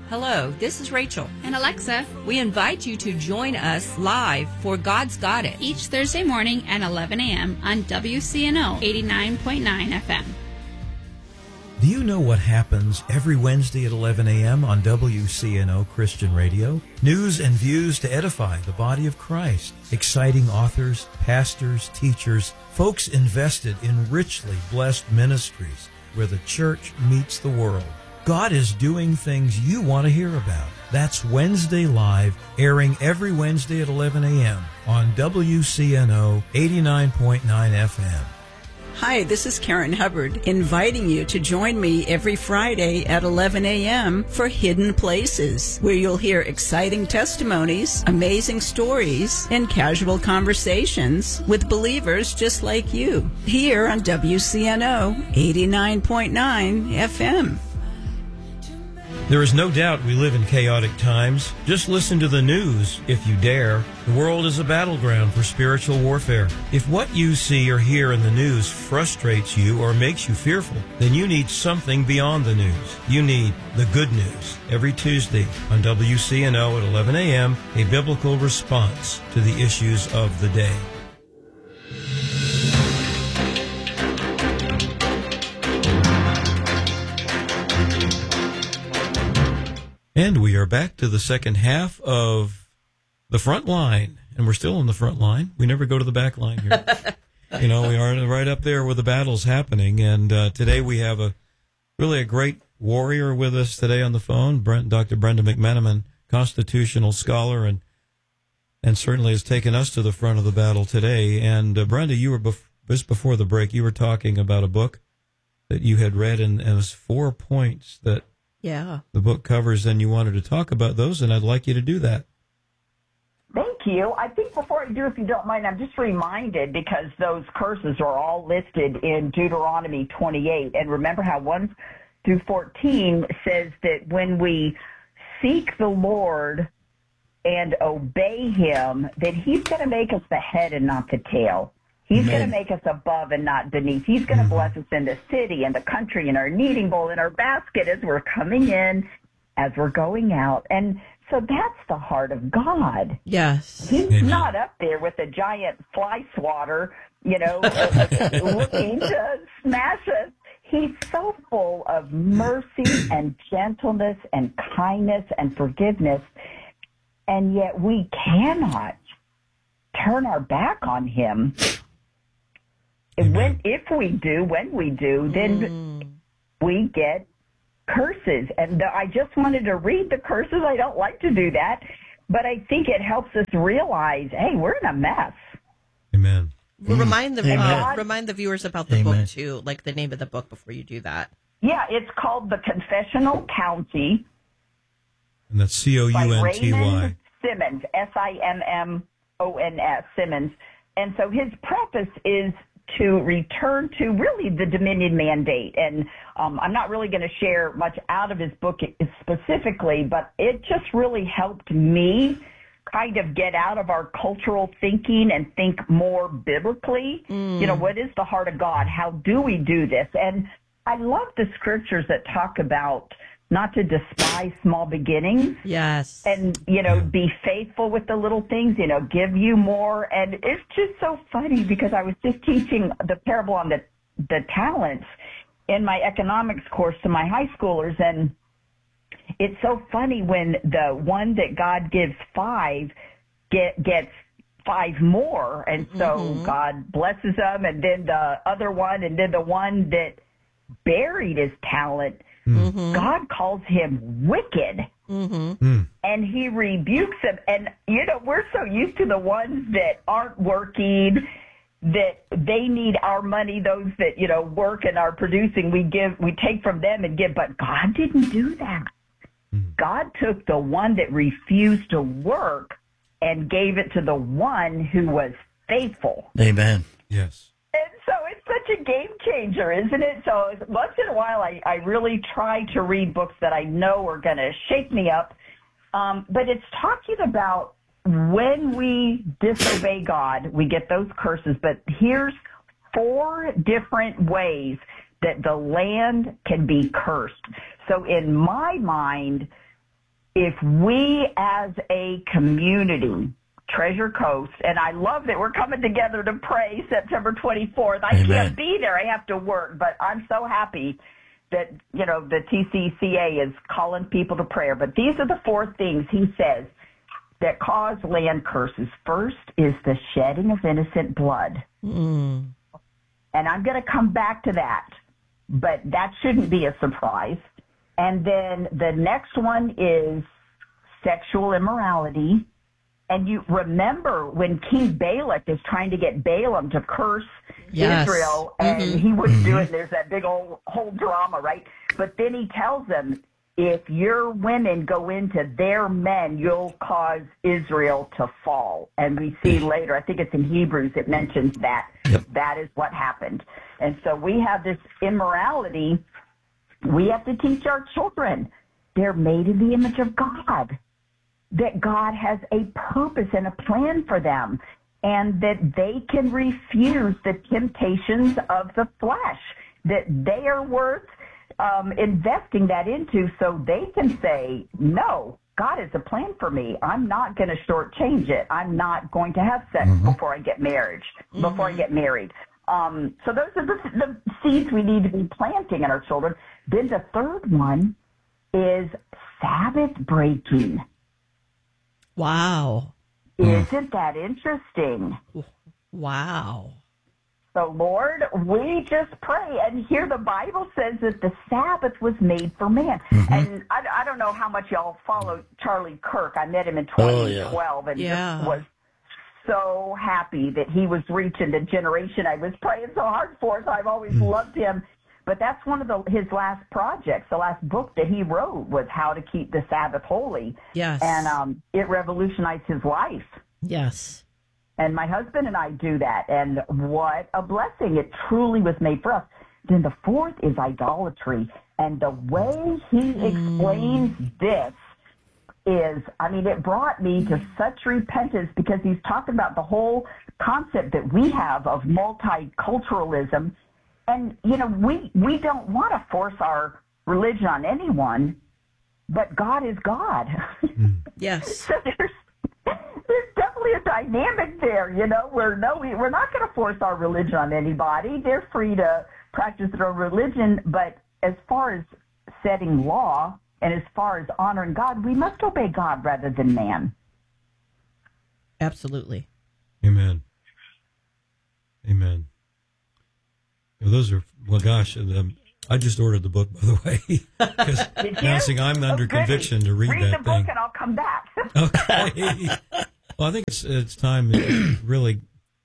Hello, this is Rachel. And Alexa. We invite you to join us live for God's Got It. Each Thursday morning at 11 a.m. on WCNO 89.9 FM. Do you know what happens every Wednesday at 11 a.m. on WCNO Christian Radio? News and views to edify the body of Christ. Exciting authors, pastors, teachers, folks invested in richly blessed ministries where the church meets the world. God is doing things you want to hear about. That's Wednesday Live, airing every Wednesday at 11 a.m. on WCNO 89.9 FM. Hi, this is Karen Hubbard, inviting you to join me every Friday at 11 a.m. for Hidden Places, where you'll hear exciting testimonies, amazing stories, and casual conversations with believers just like you, here on WCNO 89.9 FM. There is no doubt we live in chaotic times. Just listen to the news, if you dare. The world is a battleground for spiritual warfare. If what you see or hear in the news frustrates you or makes you fearful, then you need something beyond the news. You need the good news. Every Tuesday on WCNO at 11 a.m., a biblical response to the issues of the day. And we are back to the second half of the front line, and we're still on the front line. We never go to the back line here. We are right up there where the battle's happening, and today we have a great warrior with us today on the phone, Dr. Brenda McMenamin, constitutional scholar, and certainly has taken us to the front of the battle today. And Brenda, you were just before the break, you were talking about a book that you had read, and it was 4 points that the book covers, and you wanted to talk about those, and I'd like you to do that. Thank you. I think before I do, if you don't mind, I'm just reminded, because those curses are all listed in Deuteronomy 28, and remember how 1 through 14 says that when we seek the Lord and obey Him, that He's going to make us the head and not the tail. He's going to make us above and not beneath. He's going to bless us in the city and the country, in our kneading bowl, in our basket, as we're coming in, as we're going out. And so that's the heart of God. Yes. He's not up there with a giant fly swatter, looking to smash us. He's so full of mercy and gentleness and kindness and forgiveness. And yet we cannot turn our back on Him. When we do, then we get curses. And I just wanted to read the curses. I don't like to do that, but I think it helps us realize, hey, we're in a mess. Amen. Well, remind the viewers about the book, too, like the name of the book before you do that. Yeah, it's called The Confessional County. And that's County. Raymond Simmons, Simmons, Simmons. And so his preface is to return to really the Dominion Mandate. And I'm not really going to share much out of his book specifically, but it just really helped me kind of get out of our cultural thinking and think more biblically. What is the heart of God? How do we do this? And I love the scriptures that talk about not to despise small beginnings. Yes. And, be faithful with the little things, give you more. And it's just so funny, because I was just teaching the parable on the talents in my economics course to my high schoolers. And it's so funny when the one that God gives 5 gets 5 more. And so God blesses them. And then the other one, and then the one that buried his talent, God calls him wicked, and He rebukes him. And, we're so used to the ones that aren't working, that they need our money, those that, work and are producing, we take from them and give. But God didn't do that. God took the one that refused to work and gave it to the one who was faithful. Amen. Yes. And so it's such a game changer, isn't it? So once in a while, I really try to read books that I know are going to shake me up. But it's talking about when we disobey God, we get those curses. But here's 4 different ways that the land can be cursed. So in my mind, if we as a community, Treasure Coast, and I love that we're coming together to pray September 24th. I can't be there. I have to work, but I'm so happy that, you know, the TCCA is calling people to prayer. But these are the 4 things he says that cause land curses. First is the shedding of innocent blood. And I'm going to come back to that, but that shouldn't be a surprise. And then the next one is sexual immorality. And you remember when King Balak is trying to get Balaam to curse Israel, and he wouldn't do it. There's that big whole drama, right? But then he tells them, if your women go into their men, you'll cause Israel to fall. And we see later, I think it's in Hebrews, it mentions that. That is what happened. And so we have this immorality. We have to teach our children. They're made in the image of God, that God has a purpose and a plan for them, and that they can refuse the temptations of the flesh, that they are worth investing that into, so they can say, no, God has a plan for me. I'm not going to shortchange it. I'm not going to have sex before I get married. So those are the seeds we need to be planting in our children. Then the third one is Sabbath breaking. Wow. Isn't that interesting? Wow. So, Lord, we just pray. And here the Bible says that the Sabbath was made for man. And I don't know how much y'all follow Charlie Kirk. I met him in 2012 and just was so happy that he was reaching the generation I was praying so hard for. So I've always loved him. But that's one of his last projects. The last book that he wrote was How to Keep the Sabbath Holy. Yes. And it revolutionized his life. Yes. And my husband and I do that. And what a blessing. It truly was made for us. Then the fourth is idolatry. And the way he explains this is, I mean, it brought me to such repentance, because he's talking about the whole concept that we have of multiculturalism. And, you know, we don't want to force our religion on anyone, but God is God. Yes. So there's definitely a dynamic there, you know, where we're not going to force our religion on anybody. They're free to practice their religion, but as far as setting law and as far as honoring God, we must obey God rather than man. Absolutely. Amen. Amen. Well, those are, well, gosh, I just ordered the book, by the way, because announcing I'm under conviction to read that thing. Read the book and I'll come back. Okay. Well, I think it's time, really,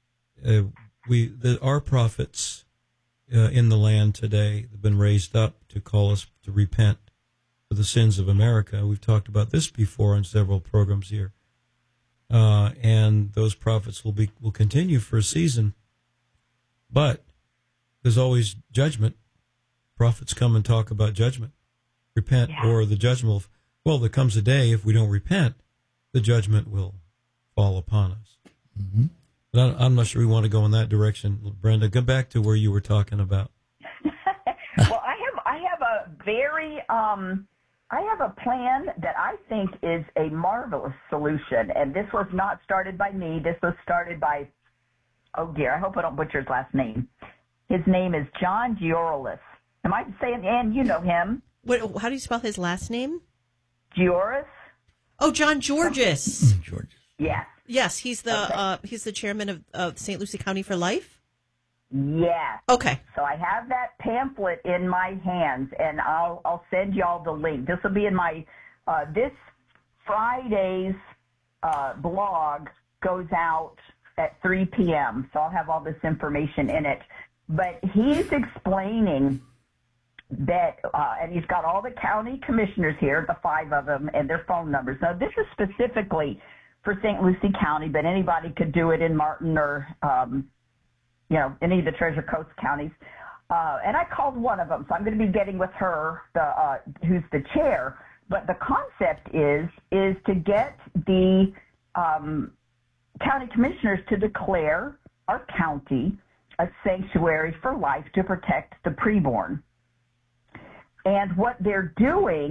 our prophets in the land today have been raised up to call us to repent for the sins of America. We've talked about this before in several programs here. And those prophets will continue for a season, but there's always judgment. Prophets come and talk about judgment. Repent, or the judgment will, there comes a day, if we don't repent, the judgment will fall upon us. But I'm not sure we want to go in that direction. Brenda, go back to where you were talking about. Well, I have a very, I have a plan that I think is a marvelous solution. And this was not started by me. This was started by, oh dear, I hope I don't butcher his last name. His name is John Giorlis. Am I saying, Ann, you know him? How do you spell his last name? Gioris. Oh, John Georges. Georges. Yes. Yes, he's the chairman of St. Lucie County for Life? Yes. Okay. So I have that pamphlet in my hands, and I'll send y'all the link. This will be in my, this Friday's blog goes out at 3 p.m., so I'll have all this information in it. But he's explaining that, and he's got all the county commissioners here, the 5 of them, and their phone numbers. Now, this is specifically for St. Lucie County, but anybody could do it in Martin or, you know, any of the Treasure Coast counties. And I called one of them, so I'm going to be getting with her, who's the chair. But the concept is to get the county commissioners to declare our county a sanctuary for life to protect the preborn. And what they're doing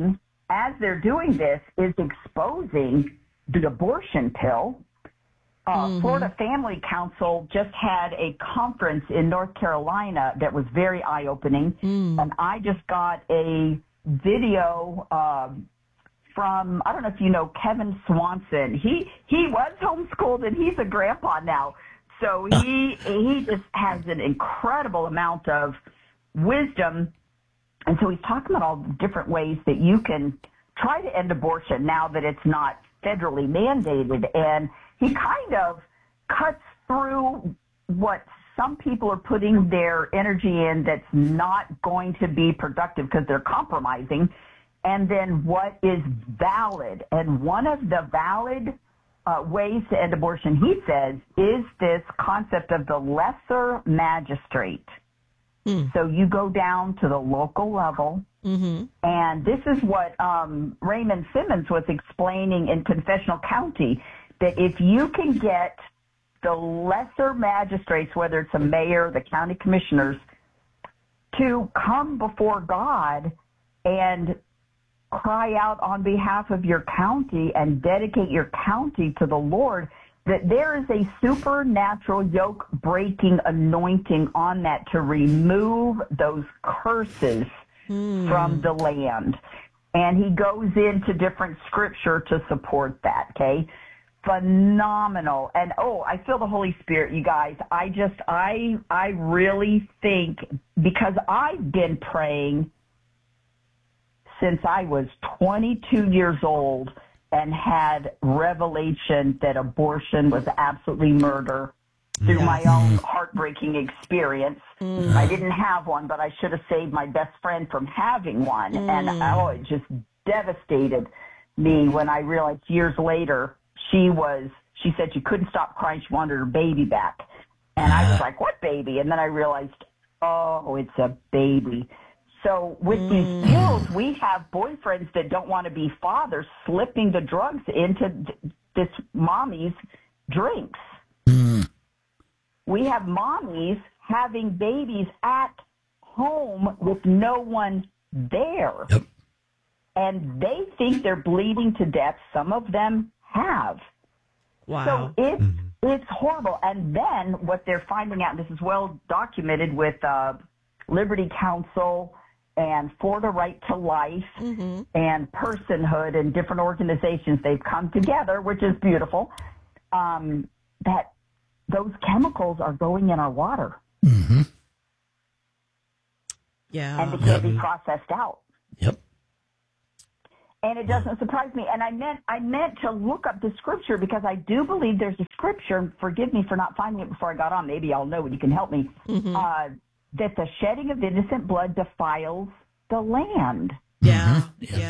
as they're doing this, is exposing the abortion pill. Florida Family Council just had a conference in North Carolina that was very eye-opening, and I just got a video from, I don't know if you know Kevin Swanson. He was homeschooled, and he's a grandpa now. So he just has an incredible amount of wisdom. And so he's talking about all the different ways that you can try to end abortion now that it's not federally mandated. And he kind of cuts through what some people are putting their energy in that's not going to be productive because they're compromising, and then what is valid. And one of the valid ways to end abortion, he says, is this concept of the lesser magistrate. So you go down to the local level, and this is what Raymond Simmons was explaining in Confessional County, that if you can get the lesser magistrates, whether it's a mayor, the county commissioners, to come before God and cry out on behalf of your county and dedicate your county to the Lord, that there is a supernatural yoke-breaking anointing on that to remove those curses from the land. And he goes into different scripture to support that, okay? Phenomenal. And, I feel the Holy Spirit, you guys. I really think, because I've been praying since I was 22 years old and had revelation that abortion was absolutely murder through my own heartbreaking experience. I didn't have one, but I should have saved my best friend from having one. And, it just devastated me when I realized years later she said she couldn't stop crying. She wanted her baby back. And I was like, what baby? And then I realized, it's a baby. So with these pills, we have boyfriends that don't want to be fathers slipping the drugs into this mommy's drinks. We have mommies having babies at home with no one there. Yep. And they think they're bleeding to death. Some of them have. Wow. So it's horrible. And then what they're finding out, and this is well documented with Liberty Counsel and For the Right to Life and Personhood and different organizations, they've come together, which is beautiful, that those chemicals are going in our water. Yeah. And they can't be processed out. Yep. And it doesn't surprise me. And I meant to look up the scripture because I do believe there's a scripture, and forgive me for not finding it before I got on. Maybe I'll know it. You can help me. That the shedding of innocent blood defiles the land. Yeah.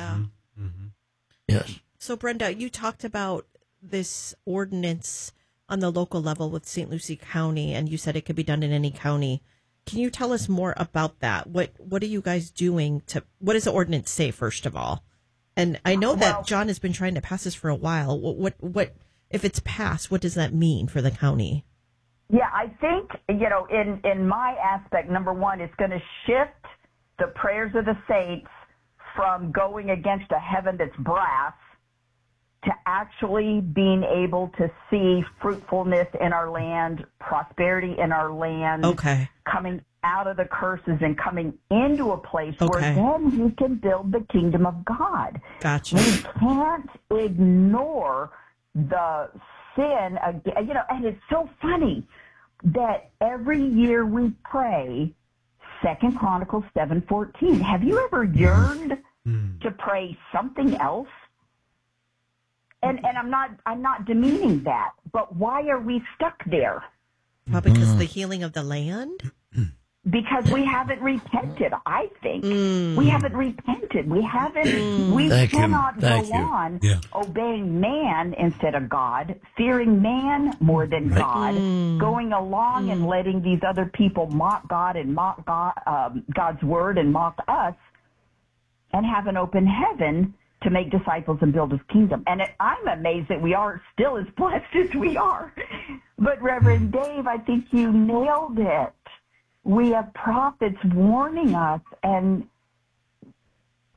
Yes. So, Brenda, you talked about this ordinance on the local level with St. Lucie County, and you said it could be done in any county. Can you tell us more about that? What are you guys doing what does the ordinance say, first of all? And I know that John has been trying to pass this for a while. What if it's passed, what does that mean for the county? Yeah, I think, in my aspect, number one, it's going to shift the prayers of the saints from going against a heaven that's brass to actually being able to see fruitfulness in our land, prosperity in our land, coming out of the curses and coming into a place where then you can build the kingdom of God. Gotcha. We can't ignore the sin, and it's so funny that every year we pray 2 Chronicles 7:14. Have you ever yearned to pray something else? And I'm not demeaning that, but why are we stuck there? Probably because of the healing of the land? Because we haven't repented, I think. We haven't repented. We cannot go on obeying man instead of God, fearing man more than God, going along and letting these other people mock God and mock God's word and mock us, and have an open heaven to make disciples and build his kingdom. And I'm amazed that we are still as blessed as we are. But Reverend Dave, I think you nailed it. We have prophets warning us, and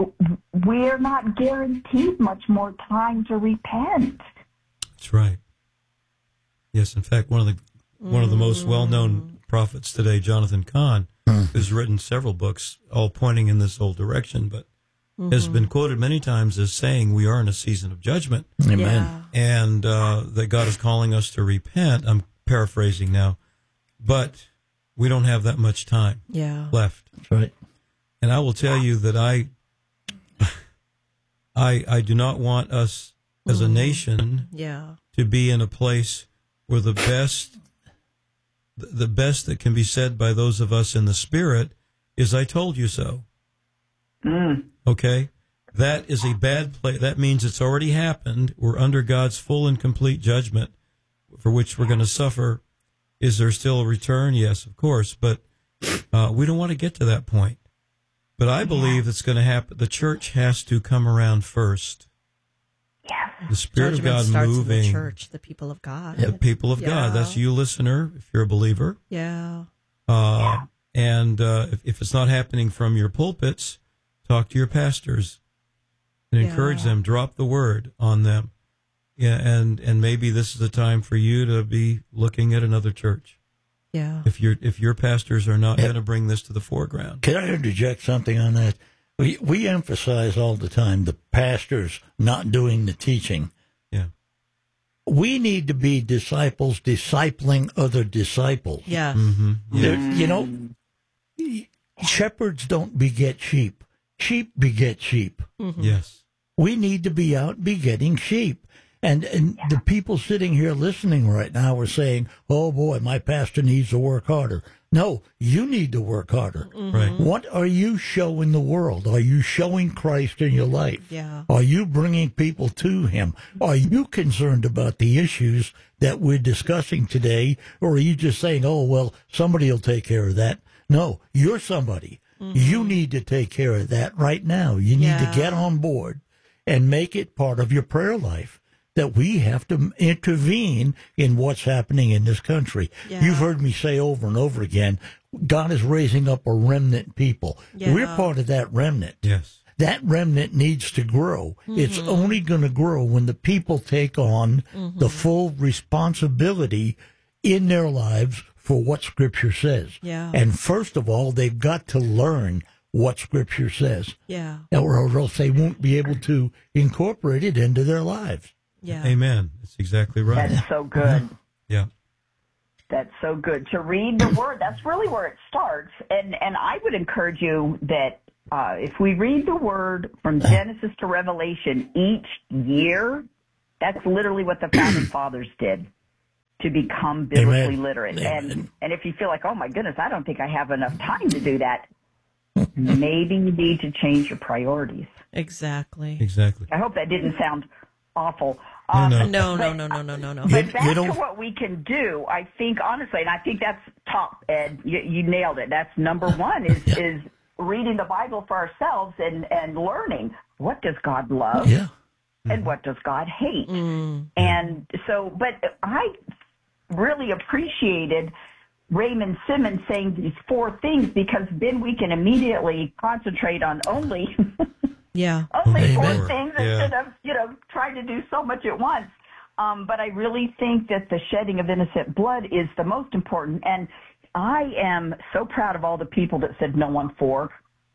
we're not guaranteed much more time to repent. That's right. Yes, in fact, one of the most well-known prophets today, Jonathan Cahn, has written several books, all pointing in this whole direction, but has been quoted many times as saying we are in a season of judgment. Amen. Yeah. And that God is calling us to repent. I'm paraphrasing now, but we don't have that much time left. That's right. And I will tell you that I do not want us as a nation to be in a place where the best that can be said by those of us in the Spirit is "I told you so." Okay? That is a bad place. That means it's already happened. We're under God's full and complete judgment for which we're going to suffer. Is there still a return? Yes, of course. But we don't want to get to that point. But I believe it's going to happen. The church has to come around first. Yes. The Spirit Judgment of God starts moving. in the church, the people of God. The people of God. That's you, listener, if you're a believer. Yeah. And if it's not happening from your pulpits, talk to your pastors and encourage them. Drop the word on them. Yeah, and maybe this is the time for you to be looking at another church. Yeah. If your pastors are not going to bring this to the foreground. Can I interject something on that? We emphasize all the time the pastors not doing the teaching. Yeah. We need to be disciples discipling other disciples. Yeah. Mm-hmm. Yeah. Shepherds don't beget sheep. Sheep beget sheep. Yes. We need to be out begetting sheep. And the people sitting here listening right now are saying, oh, boy, my pastor needs to work harder. No, you need to work harder. Right. What are you showing the world? Are you showing Christ in your life? Yeah. Are you bringing people to him? Are you concerned about the issues that we're discussing today? Or are you just saying, oh, well, somebody will take care of that? No, you're somebody. You need to take care of that right now. You need to get on board and make it part of your prayer life. That we have to intervene in what's happening in this country. Yeah. You've heard me say over and over again, God is raising up a remnant people. Yeah. We're part of that remnant. Yes. That remnant needs to grow. It's only going to grow when the people take on the full responsibility in their lives for what Scripture says. Yeah. And first of all, they've got to learn what Scripture says. Yeah. Or else they won't be able to incorporate it into their lives. Yeah. Amen. That's exactly right. That's so good. Yeah. That's so good. To read the Word, that's really where it starts. And I would encourage you that if we read the Word from Genesis to Revelation each year, that's literally what the Founding Fathers did to become biblically literate. Amen. And if you feel like, oh, my goodness, I don't think I have enough time to do that, maybe you need to change your priorities. Exactly. Exactly. I hope that didn't sound awful. No. No. But back to what we can do, I think, honestly, and I think that's top, Ed. You nailed it. That's number one is reading the Bible for ourselves and learning what does God love and what does God hate. And so, but I really appreciated Raymond Simmons saying these four things because then we can immediately concentrate on only only four things instead of trying to do so much at once. But I really think that the shedding of innocent blood is the most important. And I am so proud of all the people that said no on 4.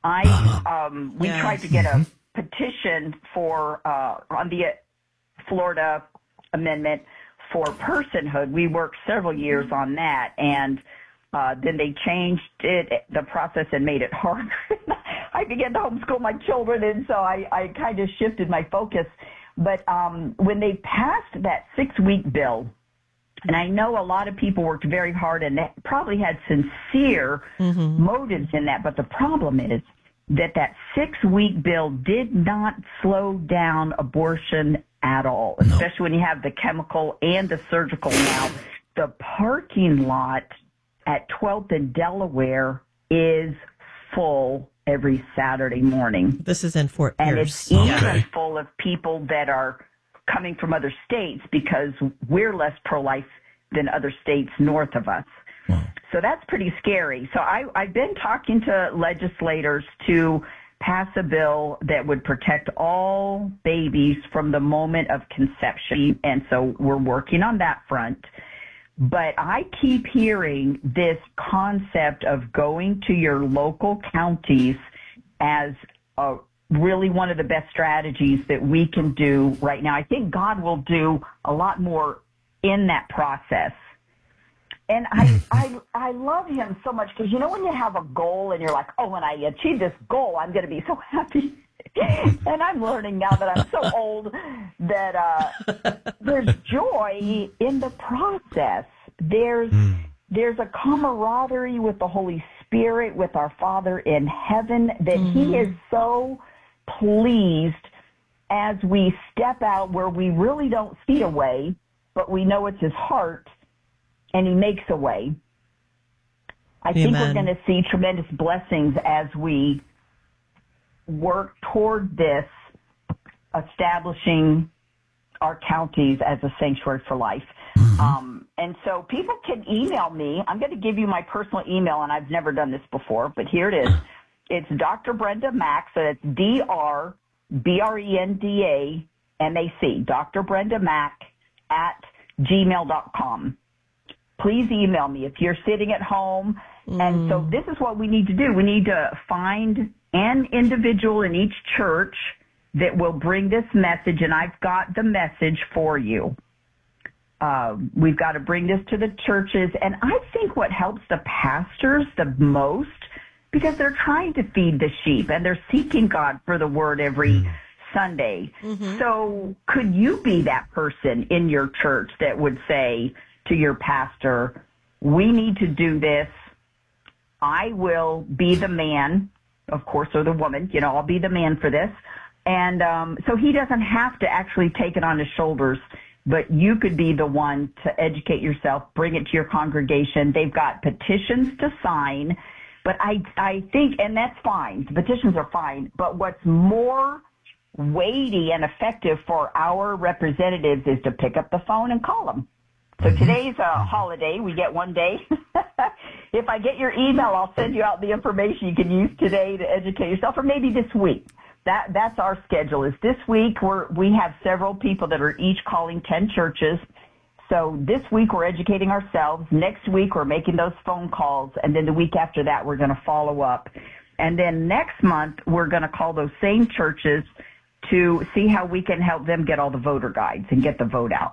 We tried to get a petition for on the Florida amendment for personhood. We worked several years on that, and then they changed the process and made it harder. I began to homeschool my children, and so I kind of shifted my focus. But when they passed that 6-week bill, and I know a lot of people worked very hard and that probably had sincere motives in that, but the problem is that 6-week bill did not slow down abortion at all, especially when you have the chemical and the surgical now. The parking lot at 12th and Delaware is full every Saturday morning. This is in Fort Pierce. And it's even full of people that are coming from other states because we're less pro-life than other states north of us. Wow. So that's pretty scary. So I've been talking to legislators to pass a bill that would protect all babies from the moment of conception. And so we're working on that front. But I keep hearing this concept of going to your local counties as really one of the best strategies that we can do right now. I think God will do a lot more in that process. And I love him so much because, when you have a goal and you're like, oh, when I achieve this goal, I'm going to be so happy. And I'm learning now that I'm so old that there's joy in the process. There's a camaraderie with the Holy Spirit, with our Father in heaven, that he is so pleased as we step out where we really don't see a way, but we know it's his heart. And he makes a way. I think we're going to see tremendous blessings as we work toward this, establishing our counties as a sanctuary for life. And so people can email me. I'm going to give you my personal email, and I've never done this before, but here it is. It's Dr. Brenda Mack, so that's DrBrendaMac, Dr. Brenda Mack at gmail.com. Please email me if you're sitting at home. And so this is what we need to do. We need to find an individual in each church that will bring this message, and I've got the message for you. We've got to bring this to the churches. And I think what helps the pastors the most, because they're trying to feed the sheep and they're seeking God for the word every Sunday. So could you be that person in your church that would say to your pastor, we need to do this. I will be the man, of course, or the woman, I'll be the man for this. And so he doesn't have to actually take it on his shoulders, but you could be the one to educate yourself, bring it to your congregation. They've got petitions to sign, but I think, and that's fine, the petitions are fine, but what's more weighty and effective for our representatives is to pick up the phone and call them. So today's a holiday. We get one day. If I get your email, I'll send you out the information you can use today to educate yourself, or maybe this week. That's our schedule. Is this week we have several people that are each calling 10 churches. So this week we're educating ourselves. Next week we're making those phone calls, and then the week after that we're going to follow up. And then next month we're going to call those same churches to see how we can help them get all the voter guides and get the vote out.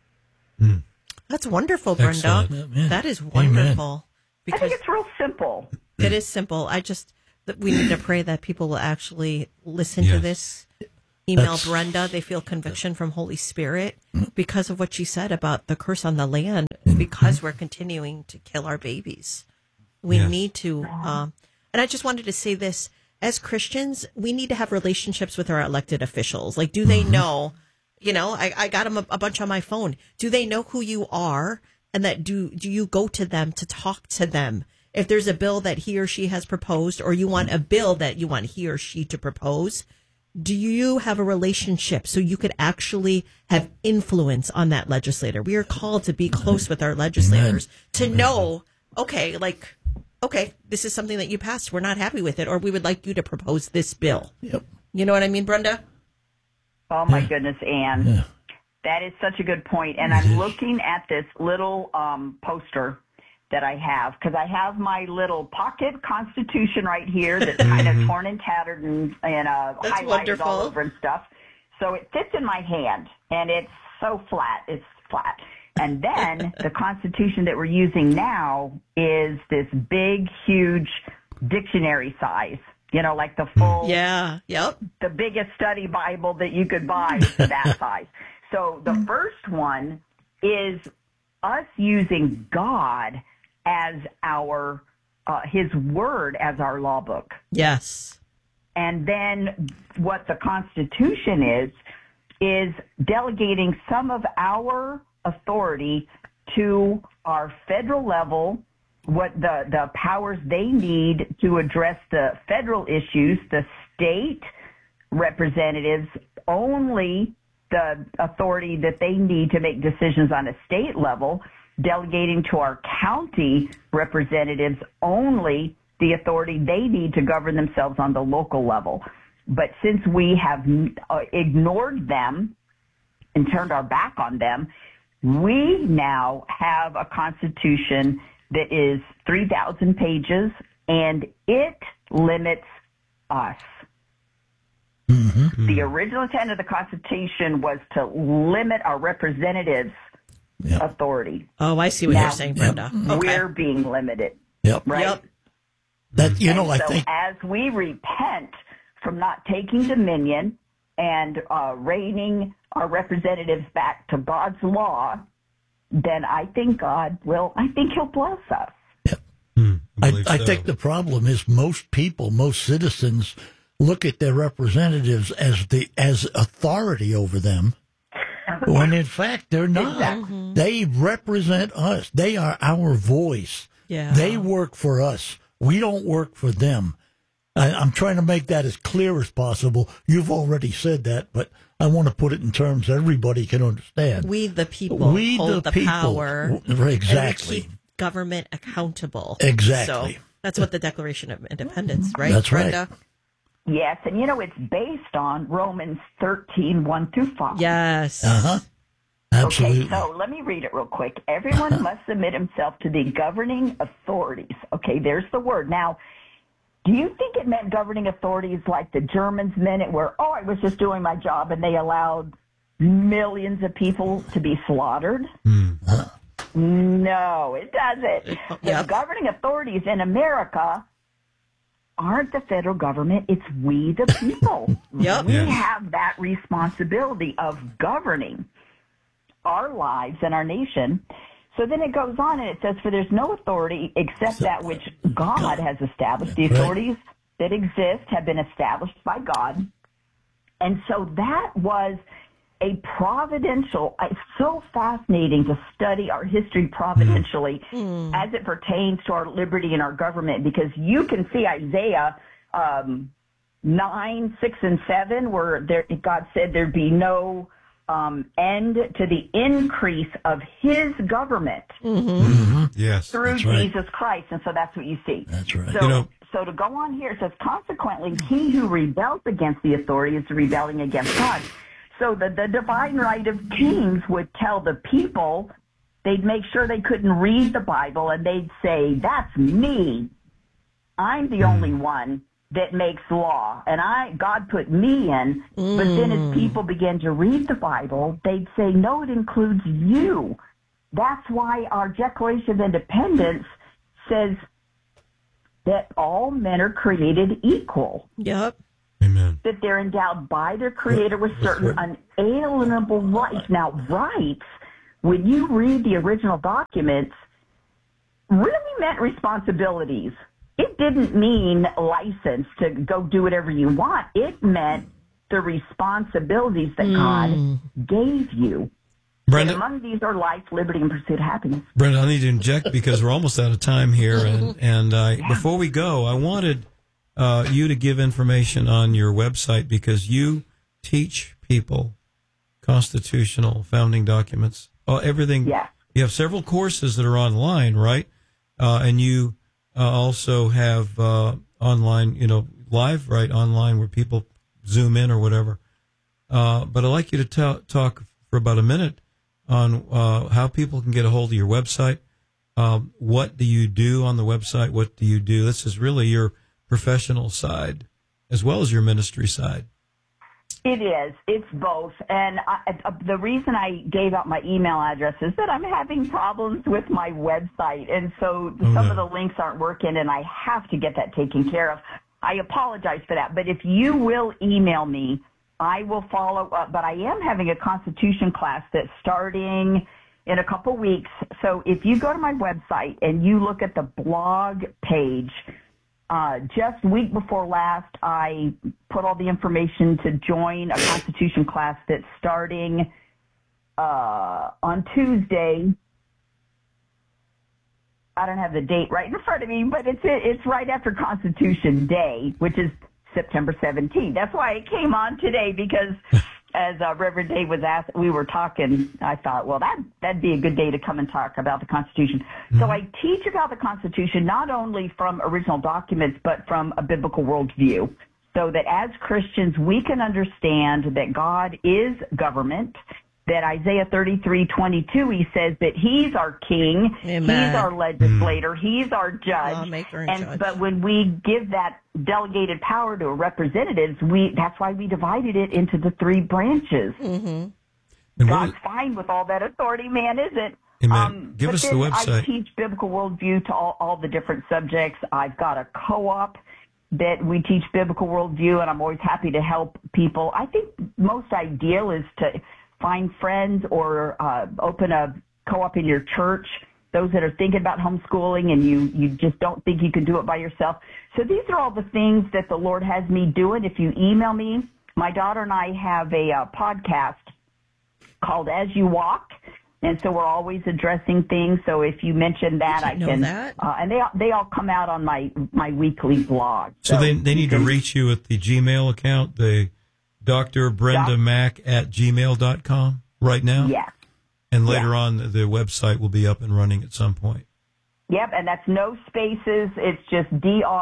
That's wonderful, Brenda. That is wonderful. I think it's real simple. It is simple. We need to pray that people will actually listen to this. Email Brenda. They feel conviction from Holy Spirit because of what she said about the curse on the land, because we're continuing to kill our babies. We need to, and I just wanted to say this, as Christians, we need to have relationships with our elected officials. Like, do they know, I got them a bunch on my phone. Do they know who you are? And that do you go to them to talk to them? If there's a bill that he or she has proposed, or you want a bill that you want he or she to propose, do you have a relationship so you could actually have influence on that legislator? We are called to be close with our legislators, to know, okay, this is something that you passed. We're not happy with it, or we would like you to propose this bill. Yep. You know what I mean, Brenda? Oh, my goodness, Anne. Yeah. That is such a good point. And I'm looking at this little poster that I have, because I have my little pocket Constitution right here that's kind of torn and tattered and highlighted wonderful. All over and stuff. So it fits in my hand, and it's so flat. It's flat. And then the Constitution that we're using now is this big, huge dictionary size. Like the full, the biggest study Bible that you could buy is that size. So the first one is us using God as our, his word as our law book. Yes. And then what the Constitution is delegating some of our authority to our federal level, what the powers they need to address the federal issues, the state representatives only the authority that they need to make decisions on a state level, delegating to our county representatives only the authority they need to govern themselves on the local level. But since we have ignored them and turned our back on them, we now have a constitution that is 3,000 pages, and it limits us. Mm-hmm. The original intent of the Constitution was to limit our representatives' authority. Oh, I see what you're saying, Brenda. We're being limited. Yep. Right? Yep. That, I think as we repent from not taking dominion and reining our representatives back to God's law, then I think he'll bless us. I think the problem is most people, most citizens, look at their representatives as authority over them, when in fact they're not. Exactly. They represent us. They are our voice. Yeah. They work for us. We don't work for them. I'm trying to make that as clear as possible. You've already said that, but I want to put it in terms everybody can understand. We the people hold the power. Exactly. And we keep government accountable. Exactly. So that's what the Declaration of Independence, right? That's Brenda? right. Yes, and it's based on Romans 13:1-5. Yes. Uh-huh. Absolutely. Okay, so let me read it real quick. Everyone must submit himself to the governing authorities. Okay, there's the word. Now, do you think it meant governing authorities like the Germans meant it, where, I was just doing my job and they allowed millions of people to be slaughtered? No, it doesn't. The governing authorities in America aren't the federal government. It's we, the people. We have that responsibility of governing our lives and our nation. So then it goes on and it says, for there's no authority except that which God has established. The authorities that exist have been established by God. And so that was a providential, it's so fascinating to study our history providentially as it pertains to our liberty and our government, because you can see Isaiah 9, 6, and 7, where God said there'd be no end to the increase of his government Yes, through that's right. Jesus Christ. And so that's what you see. That's right. So to go on here, it says, consequently, he who rebels against the authority is rebelling against God. So the divine right of kings would tell the people, they'd make sure they couldn't read the Bible, and they'd say, that's me. I'm the only one that makes law, and God put me in. But then as people began to read the Bible, they'd say, no, it includes you. That's why our Declaration of Independence says that all men are created equal. Yep. Amen. That they're endowed by their Creator with certain unalienable rights. Now, rights, when you read the original documents, really meant responsibilities. It didn't mean license to go do whatever you want. It meant the responsibilities that God gave you. Brenda, And among these are life, liberty, and pursuit of happiness. Brenda, I need to inject because we're almost out of time here. And before we go, I wanted you to give information on your website, because you teach people constitutional founding documents, everything. Yes. You have several courses that are online, right? And you also have online, live, right, online where people Zoom in or whatever. But I'd like you to talk for about a minute on how people can get a hold of your website. What do you do on the website? What do you do? This is really your professional side as well as your ministry side. It is. It's both. And the reason I gave out my email address is that I'm having problems with my website. And so some of the links aren't working, and I have to get that taken care of. I apologize for that. But if you will email me, I will follow up. But I am having a Constitution class that's starting in a couple weeks. So if you go to my website and you look at the blog page, just week before last, I put all the information to join a Constitution class that's starting on Tuesday. I don't have the date right in front of me, but it's right after Constitution Day, which is September 17th. That's why it came on today, because Reverend Dave was asked, we were talking, I thought, well, that'd be a good day to come and talk about the Constitution. So I teach about the Constitution not only from original documents, but from a biblical worldview, so that as Christians, we can understand that God is government, that Isaiah 33:22, he says that he's our king, Amen. He's our legislator, he's our judge. Lawmaker and judge. But when we give that delegated power to representatives, that's why we divided it into the three branches. And God's fine with all that authority, man isn't. Amen. Give us the website. I teach biblical worldview to all the different subjects. I've got a co-op that we teach biblical worldview, and I'm always happy to help people. I think most ideal is to find friends or open a co-op in your church, those that are thinking about homeschooling and you just don't think you can do it by yourself. So these are all the things that the Lord has me doing. If you email me, my daughter and I have a podcast called As You Walk, and so we're always addressing things. So if you mention that, I can. That. And they all come out on my weekly blog. So they need to reach you at the Gmail account, the Dr. Brenda Mack at gmail.com right now? Yes. And later on, the website will be up and running at some point. Yep, and that's no spaces. It's just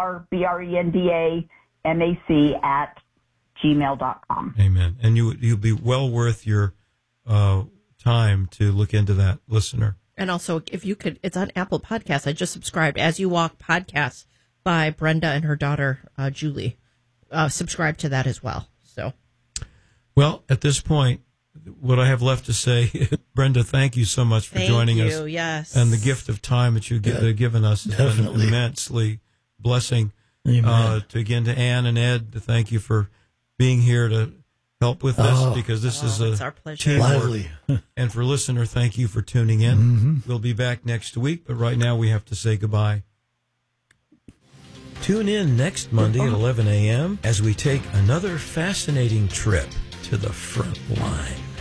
DRBRENDAMAC at gmail.com. Amen. And you'll be well worth your time to look into that, listener. And also, if you could, it's on Apple Podcasts. I just subscribed. As You Walk podcast by Brenda and her daughter, Julie. Subscribe to that as well. So. Well, at this point, what I have left to say, Brenda, thank you so much for joining us. Thank you, yes. And the gift of time that you've given us has been immensely blessing. To Ann and Ed, to thank you for being here to help with this, because this is it's our pleasure. teamwork. And for listener, thank you for tuning in. We'll be back next week, but right now we have to say goodbye. Tune in next Monday at 11 a.m. as we take another fascinating trip to the front line.